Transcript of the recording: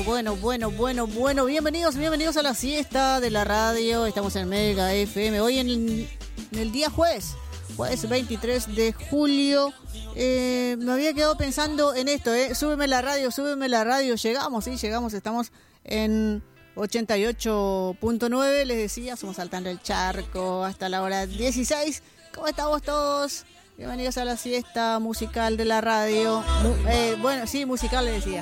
Bienvenidos a la siesta de la radio. Estamos en Mega FM. Hoy en el día jueves 23 de julio. Me había quedado pensando en esto, súbeme la radio. Llegamos, estamos en 88.9. Les decía, somos saltando el charco hasta la hora 16. ¿Cómo estamos todos? Bienvenidos a la siesta musical de la radio. Musical les decía.